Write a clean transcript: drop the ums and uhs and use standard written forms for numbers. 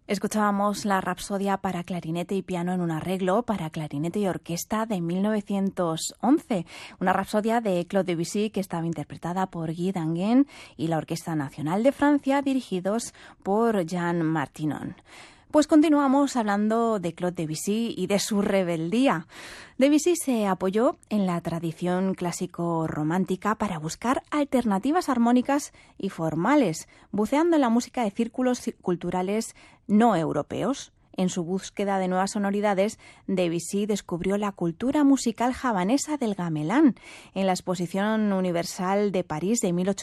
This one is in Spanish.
Escuchábamos la Rapsodia para clarinete y piano en un arreglo para clarinete y orquesta de 1911, una Rapsodia de Claude Debussy que estaba interpretada por Guy Danguin y la Orquesta Nacional de Francia, dirigidos por Jean Martinon. Pues continuamos hablando de Claude Debussy y de su rebeldía. Debussy se apoyó en la tradición clásico-romántica para buscar alternativas armónicas y formales, buceando en la música de círculos culturales no europeos. En su búsqueda de nuevas sonoridades, Debussy descubrió la cultura musical javanesa del gamelán en la Exposición Universal de París de 1800.